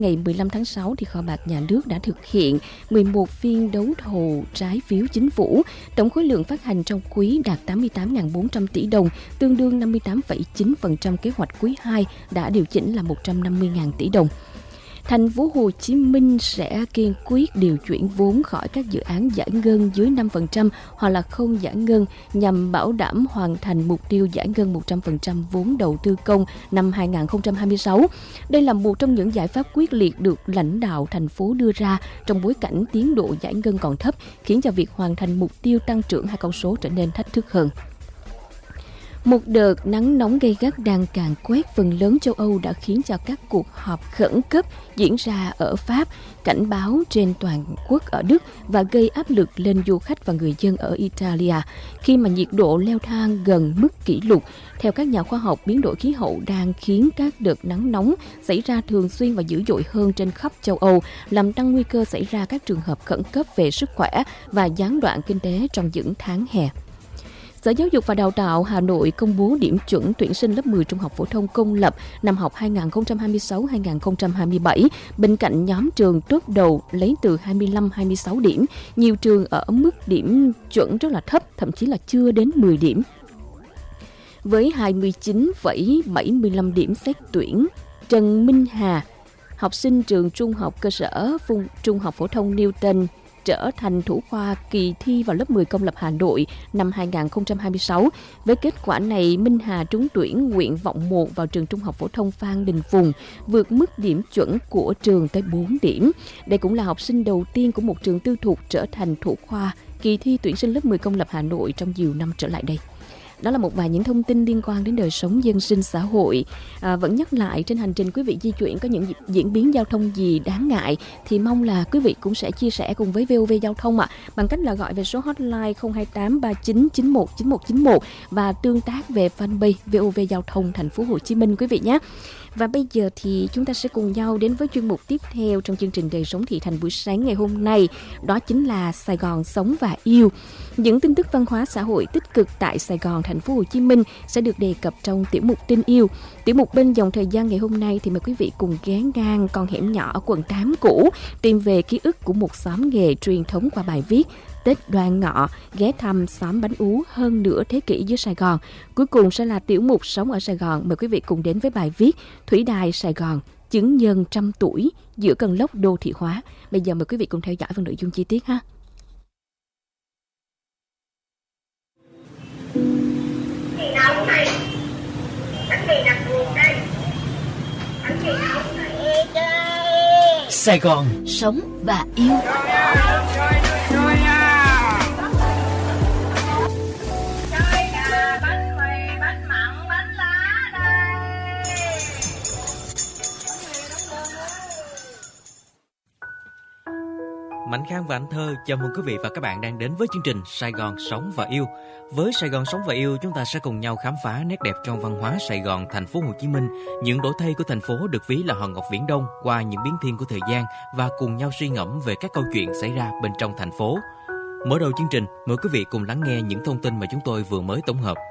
Ngày 15 tháng 6 thì Kho bạc Nhà nước đã thực hiện 11 phiên đấu thầu trái phiếu chính phủ. Tổng khối lượng phát hành trong quý đạt 88.400 tỷ đồng, tương đương 58,9% kế hoạch quý 2 đã điều chỉnh là 150.000 tỷ đồng. Thành phố Hồ Chí Minh sẽ kiên quyết điều chuyển vốn khỏi các dự án giải ngân dưới 5% hoặc là không giải ngân nhằm bảo đảm hoàn thành mục tiêu giải ngân 100% vốn đầu tư công năm 2026. Đây là một trong những giải pháp quyết liệt được lãnh đạo thành phố đưa ra trong bối cảnh tiến độ giải ngân còn thấp, khiến cho việc hoàn thành mục tiêu tăng trưởng hai con số trở nên thách thức hơn. Một đợt nắng nóng gay gắt đang càn quét phần lớn châu Âu đã khiến cho các cuộc họp khẩn cấp diễn ra ở Pháp, cảnh báo trên toàn quốc ở Đức và gây áp lực lên du khách và người dân ở Italia khi mà nhiệt độ leo thang gần mức kỷ lục. Theo các nhà khoa học, biến đổi khí hậu đang khiến các đợt nắng nóng xảy ra thường xuyên và dữ dội hơn trên khắp châu Âu, làm tăng nguy cơ xảy ra các trường hợp khẩn cấp về sức khỏe và gián đoạn kinh tế trong những tháng hè. Sở Giáo dục và Đào tạo Hà Nội công bố điểm chuẩn tuyển sinh lớp 10 trung học phổ thông công lập năm học 2026-2027. Bên cạnh nhóm trường top đầu lấy từ 25-26 điểm, nhiều trường ở mức điểm chuẩn rất là thấp, thậm chí là chưa đến 10 điểm. Với 29,75 điểm xét tuyển, Trần Minh Hà, học sinh trường trung học cơ sở trung học phổ thông Newton, trở thành thủ khoa kỳ thi vào lớp 10 công lập Hà Nội năm 2026. Với kết quả này, Minh Hà trúng tuyển nguyện vọng 1 vào trường trung học phổ thông Phan Đình Phùng, vượt mức điểm chuẩn của trường tới 4 điểm. Đây cũng là học sinh đầu tiên của một trường tư thục trở thành thủ khoa kỳ thi tuyển sinh lớp 10 công lập Hà Nội trong nhiều năm trở lại đây. Đó là một vài những thông tin liên quan đến đời sống dân sinh xã hội. Vẫn nhắc lại, trên hành trình quý vị di chuyển có những diễn biến giao thông gì đáng ngại thì mong là quý vị cũng sẽ chia sẻ cùng với VOV Giao thông bằng cách là gọi về số hotline 028 39 91 9191 và tương tác về fanpage VOV Giao thông Thành phố Hồ Chí Minh quý vị nhé. Và bây giờ thì chúng ta sẽ cùng nhau đến với chuyên mục tiếp theo trong chương trình Đời sống thị thành buổi sáng ngày hôm nay. Đó chính là Sài Gòn sống và yêu. Những tin tức văn hóa xã hội tích cực tại Sài Gòn, Thành phố Hồ Chí Minh sẽ được đề cập trong tiểu mục Tin yêu. Tiểu mục Bên dòng thời gian ngày hôm nay thì mời quý vị cùng ghé ngang con hẻm nhỏ ở quận 8 cũ, tìm về ký ức của một xóm nghề truyền thống qua bài viết Tết Đoan Ngọ, ghé thăm xóm bánh ú hơn nửa thế kỷ dưới Sài Gòn. Cuối cùng sẽ là tiểu mục Sống ở Sài Gòn. Mời quý vị cùng đến với bài viết Thủy Đài Sài Gòn, chứng nhân 100 tuổi giữa cơn lốc đô thị hóa. Bây giờ mời quý vị cùng theo dõi phần nội dung chi tiết ha. Sài Gòn sống và yêu. Mạnh Khang và Anh Thơ chào mừng quý vị và các bạn đang đến với chương trình Sài Gòn Sống và Yêu. Với Sài Gòn Sống và Yêu, chúng ta sẽ cùng nhau khám phá nét đẹp trong văn hóa Sài Gòn, Thành phố Hồ Chí Minh, những đổi thay của thành phố được ví là hòn ngọc viễn đông qua những biến thiên của thời gian và cùng nhau suy ngẫm về các câu chuyện xảy ra bên trong thành phố. Mở đầu chương trình, mời quý vị cùng lắng nghe những thông tin mà chúng tôi vừa mới tổng hợp.